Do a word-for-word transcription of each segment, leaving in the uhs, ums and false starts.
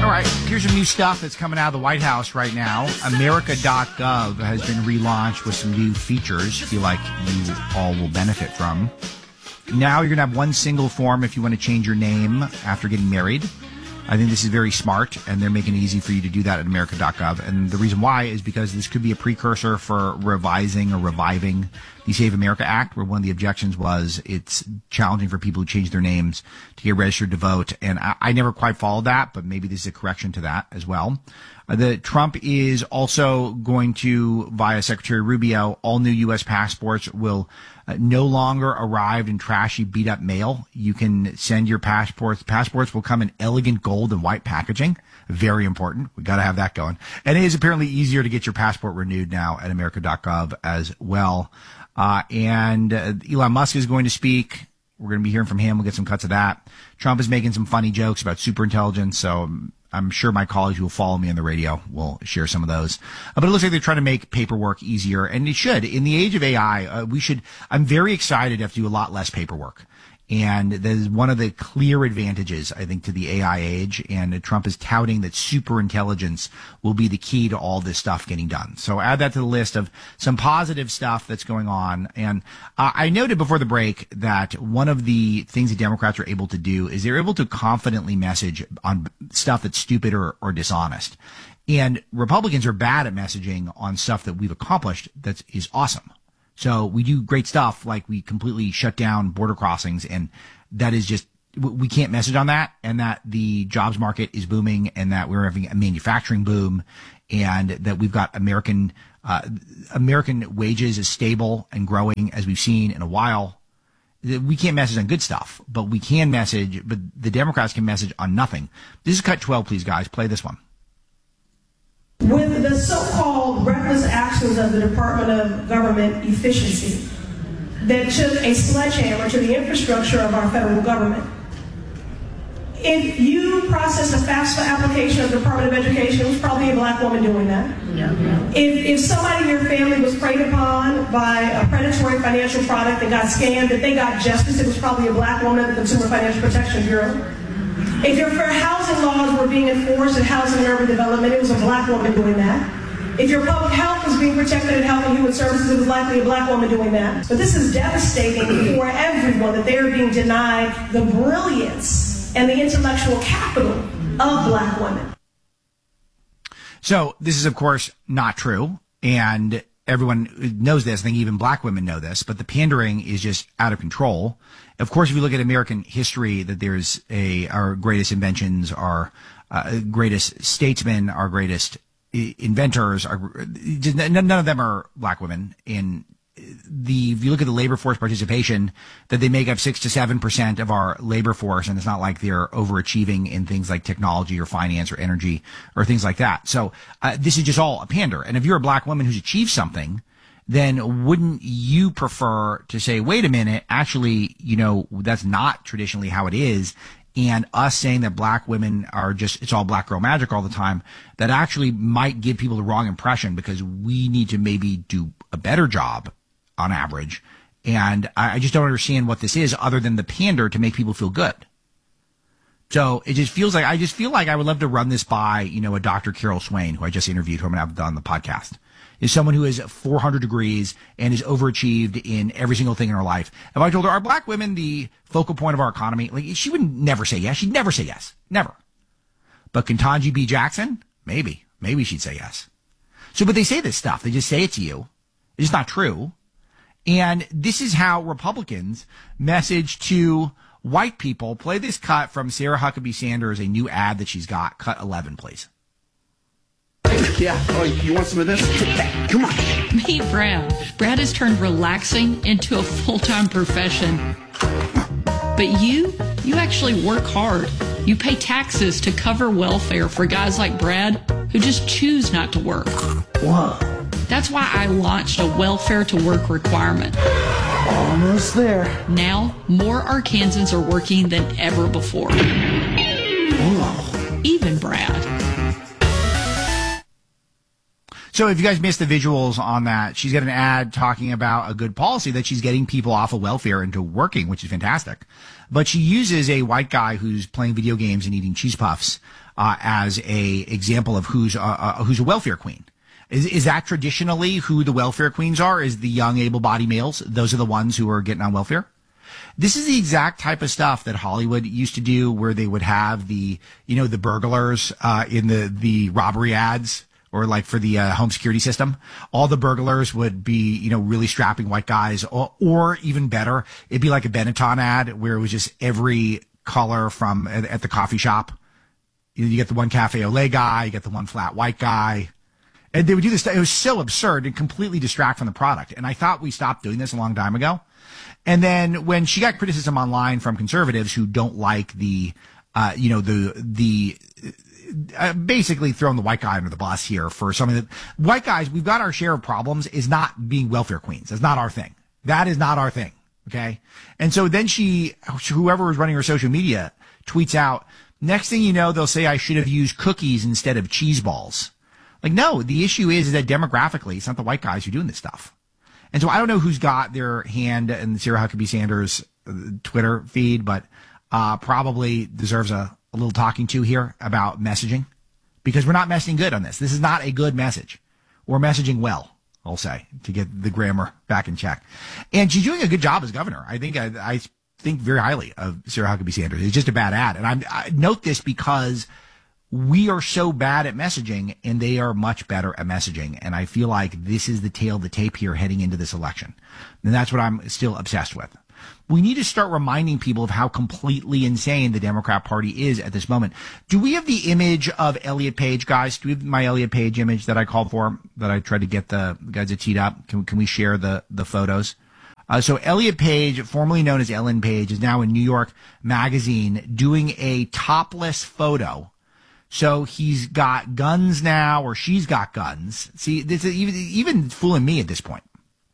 All right, here's some new stuff that's coming out of the White House right now. America dot gov has been relaunched with some new features I feel like you all will benefit from. Now you're going to have one single form if you want to change your name after getting married. I think this is very smart, and they're making it easy for you to do that at America dot gov. And the reason why is because this could be a precursor for revising or reviving the Save America Act, where one of the objections was it's challenging for people who change their names to get registered to vote. And I, I never quite followed that, but maybe this is a correction to that as well. Uh, the Trump is also going to, via Secretary Rubio, all new U S passports will uh, no longer arrive in trashy, beat-up mail. You can send your passports. Passports will come in elegant gold and white packaging. Very important. We got to have that going. And it is apparently easier to get your passport renewed now at America dot gov as well. Uh, and uh, Elon Musk is going to speak. We're going to be hearing from him. We'll get some cuts of that. Trump is making some funny jokes about superintelligence, so I'm sure my colleagues who will follow me on the radio will share some of those. Uh, but it looks like they're trying to make paperwork easier, and it should. In the age of A I, uh, we should. I'm very excited to have to do a lot less paperwork. And that is one of the clear advantages, I think, to the A I age. And Trump is touting that super intelligence will be the key to all this stuff getting done. So add that to the list of some positive stuff that's going on. And uh, I noted before the break that one of the things that Democrats are able to do is they're able to confidently message on stuff that's stupid or, or dishonest. And Republicans are bad at messaging on stuff that we've accomplished that is awesome. So we do great stuff, like we completely shut down border crossings, and that is just, we can't message on that, and that the jobs market is booming, and that we're having a manufacturing boom, and that we've got American, uh, American wages is stable and growing as we've seen in a while. We can't message on good stuff, but we can message, but the Democrats can message on nothing. This is cut twelve, please, guys. Play this one. With the so-called reckless actions of the Department of Government Efficiency that took a sledgehammer to the infrastructure of our federal government. If you processed a FAFSA application of the Department of Education, it was probably a black woman doing that. Yeah. If, if somebody in your family was preyed upon by a predatory financial product and got scammed, if they got justice, it was probably a black woman at the Consumer Financial Protection Bureau. If your fair housing laws were being enforced in housing and urban development, it was a black woman doing that. If your public health was being protected in Health and Human Services, it was likely a black woman doing that. But this is devastating for everyone, that they are being denied the brilliance and the intellectual capital of black women. So this is, of course, not true. And everyone knows this. I think even black women know this, but the pandering is just out of control. Of course, if you look at American history, that there's a, our greatest inventions, our uh, greatest statesmen, our greatest inventors, are, none of them are black women. In the, if you look at the labor force participation, that they make up six to seven percent of our labor force, and it's not like they're overachieving in things like technology or finance or energy or things like that. So uh, this is just all a pander. And if you're a black woman who's achieved something, then wouldn't you prefer to say, wait a minute, actually, you know, that's not traditionally how it is, and us saying that black women are just, it's all black girl magic all the time, that actually might give people the wrong impression, because we need to maybe do a better job on average. And I just don't understand what this is other than the pander to make people feel good. So it just feels like, I just feel like I would love to run this by, you know, a Doctor Carol Swain, who I just interviewed, who I'm going to have on the podcast. Is someone who has four hundred degrees and is overachieved in every single thing in her life. If I told her, are black women the focal point of our economy? Like, she would never say yes. She'd never say yes. Never. But Ketanji B. Jackson? Maybe. Maybe she'd say yes. So, but they say this stuff. They just say it to you. It's not true. And this is how Republicans message to white people. Play this cut from Sarah Huckabee Sanders, a new ad that she's got. Cut eleven, please. Yeah. Oh, you want some of this? Come on. Meet Brad. Brad has turned relaxing into a full-time profession. But you, you actually work hard. You pay taxes to cover welfare for guys like Brad who just choose not to work. Whoa. That's why I launched a welfare to work requirement. Almost there. Now, more Arkansans are working than ever before. Whoa. Even Brad. So if you guys missed the visuals on that, she's got an ad talking about a good policy that she's getting people off of welfare into working, which is fantastic. But she uses a white guy who's playing video games and eating cheese puffs uh, as a example of who's uh, uh, who's a welfare queen. Is is that traditionally who the welfare queens are? Is the young, able-bodied males? Those are the ones who are getting on welfare? This is the exact type of stuff that Hollywood used to do, where they would have the, you know, the burglars uh, in the the robbery ads. Or like for the uh, home security system, all the burglars would be, you know, really strapping white guys, or, or even better, it'd be like a Benetton ad where it was just every color from at, at the coffee shop. You, you get the one cafe au lait guy, you get the one flat white guy, and they would do this. It was so absurd and completely distract from the product. And I thought we stopped doing this a long time ago. And then when she got criticism online from conservatives who don't like the, uh, you know, the the. Uh, basically throwing the white guy under the bus here for something that white guys, we've got our share of problems, is not being welfare queens. That's not our thing. That is not our thing. Okay. And so then she, whoever was running her social media, tweets out, next thing you know, they'll say I should have used cookies instead of cheese balls. Like, no, the issue is, is that demographically, it's not the white guys who are doing this stuff. And so I don't know who's got their hand in Sarah Huckabee Sanders' Twitter feed, but uh, probably deserves a, a little talking to here about messaging, because we're not messaging good on this. This is not a good message. We're messaging well, I'll say, to get the grammar back in check. And she's doing a good job as governor. I think I, I think very highly of Sarah Huckabee Sanders. It's just a bad ad. And I'm, I note this because we are so bad at messaging and they are much better at messaging. And I feel like this is the tail of the tape here heading into this election. And that's what I'm still obsessed with. We need to start reminding people of how completely insane the Democrat Party is at this moment. Do we have the image of Elliot Page, guys? Do we have my Elliot Page image that I called for, that I tried to get the guys to teed up? Can, can we share the, the photos? Uh, so Elliot Page, formerly known as Ellen Page, is now in New York Magazine doing a topless photo. So he's got guns now, or she's got guns. See, this is even, even fooling me at this point.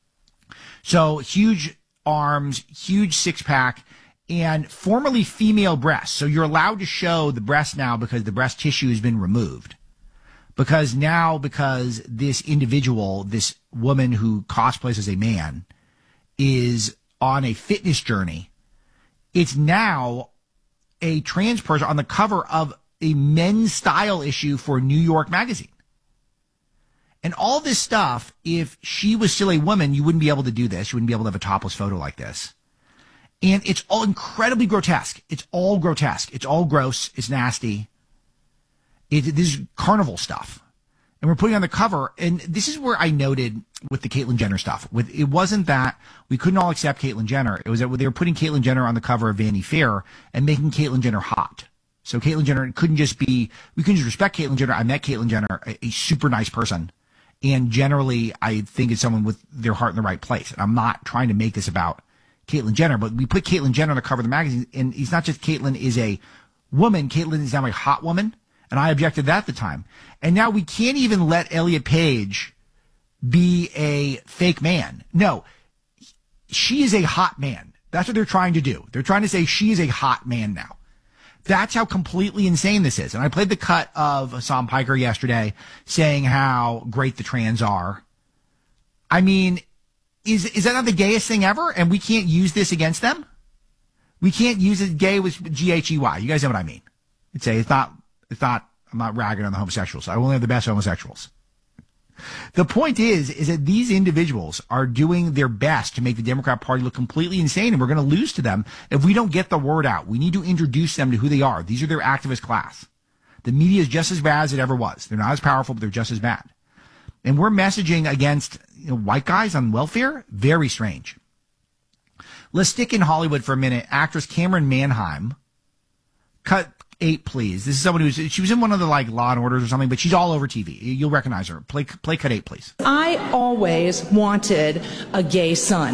So huge arms, huge six pack, and formerly female breasts. So you're allowed to show the breast now because the breast tissue has been removed. Because now, because this individual, this woman who cosplays as a man, is on a fitness journey, it's now a trans person on the cover of a men's style issue for New York Magazine. And all this stuff, if she was still a woman, you wouldn't be able to do this. You wouldn't be able to have a topless photo like this. And it's all incredibly grotesque. It's all grotesque. It's all gross. It's nasty. It, this is carnival stuff. And we're putting on the cover. And this is where I noted with the Caitlyn Jenner stuff. With, it wasn't that we couldn't all accept Caitlyn Jenner. It was that they were putting Caitlyn Jenner on the cover of Vanity Fair and making Caitlyn Jenner hot. So Caitlyn Jenner couldn't just be, we couldn't just respect Caitlyn Jenner. I met Caitlyn Jenner, a, a super nice person. And generally, I think it's someone with their heart in the right place. And I'm not trying to make this about Caitlyn Jenner, but we put Caitlyn Jenner on the cover of the magazine. And it's not just Caitlyn is a woman. Caitlyn is now a hot woman. And I objected that at the time. And now we can't even let Elliot Page be a fake man. No, she is a hot man. That's what they're trying to do. They're trying to say she is a hot man now. That's how completely insane this is. And I played the cut of Hassan Piker yesterday saying how great the trans are. I mean, is is that not the gayest thing ever? And we can't use this against them? We can't use it. Gay with G H E Y. You guys know what I mean. It's a, it's not, it's not, I'm not ragging on the homosexuals. I only have the best homosexuals. The point is, is that these individuals are doing their best to make the Democrat Party look completely insane, and we're going to lose to them if we don't get the word out. We need to introduce them to who they are. These are their activist class. The media is just as bad as it ever was. They're not as powerful, but they're just as bad. And we're messaging against, you know, white guys on welfare? Very strange. Let's stick in Hollywood for a minute. Actress Cameron Manheim, cut eight, please. This is someone who's, she was in one of the like Law and Orders or something, but she's all over T V. You'll recognize her. Play, play cut eight, please. I always wanted a gay son.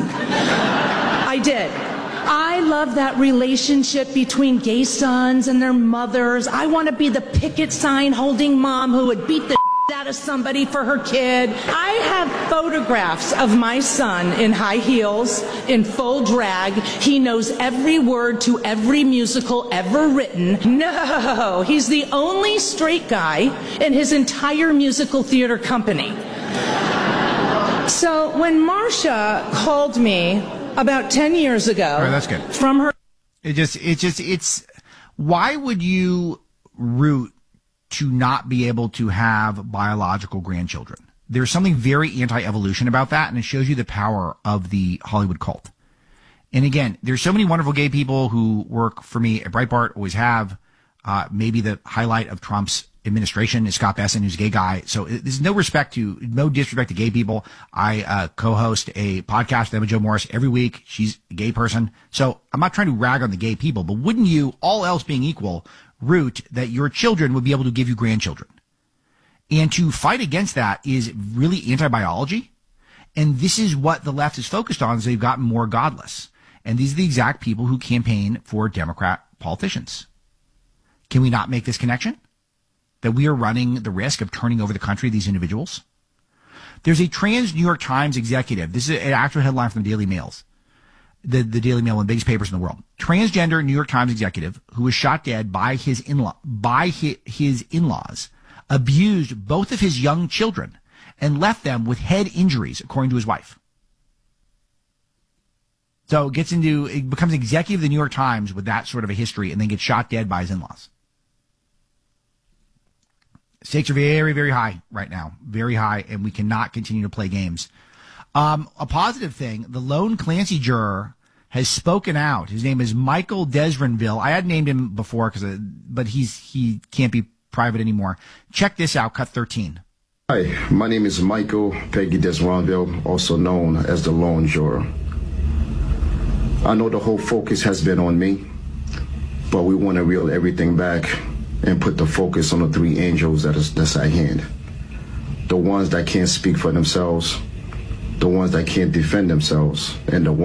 I did. I love that relationship between gay sons and their mothers. I want to be the picket sign holding mom who would beat the out of somebody for her kid. I have photographs of my son in high heels, in full drag. He knows every word to every musical ever written. No, he's the only straight guy in his entire musical theater company. So when Marcia called me about ten years ago, All right, that's good. From her, It just, it just, it's, why would you root to not be able to have biological grandchildren? There's something very anti-evolution about that, and it shows you the power of the Hollywood cult. And again, there's so many wonderful gay people who work for me at Breitbart, always have. Uh, maybe the highlight of Trump's administration is Scott Besson, who's a gay guy. So it, there's no respect to, no disrespect to gay people. I uh, co-host a podcast with Emma Jo Morris every week. She's a gay person. So I'm not trying to rag on the gay people, but wouldn't you, all else being equal, root that your children would be able to give you grandchildren? And to fight against that is really anti-biology. And this is what the left is focused on, is they've gotten more godless. And these are the exact people who campaign for Democrat politicians. Can we not make this connection? That we are running the risk of turning over the country to these individuals? There's a trans New York Times executive. This is an actual headline from the Daily Mails. The, the Daily Mail, one of the biggest papers in the world. Transgender New York Times executive who was shot dead by his in-law, by his, his in-laws, abused both of his young children and left them with head injuries, according to his wife. So it gets into, it becomes executive of the New York Times with that sort of a history and then gets shot dead by his in-laws. Stakes are very, very high right now. Very high, and we cannot continue to play games. Um, a positive thing, the lone Clancy juror has spoken out. His name is Michael Desrenville. I had named him before, cause, uh, but he's he can't be private anymore. Check this out, cut thirteen. Hi, my name is Michael Peggy Desrenville, also known as the lone juror. I know the whole focus has been on me, but we want to reel everything back and put the focus on the three angels that is that's at hand. The ones that can't speak for themselves, the ones that can't defend themselves, and the ones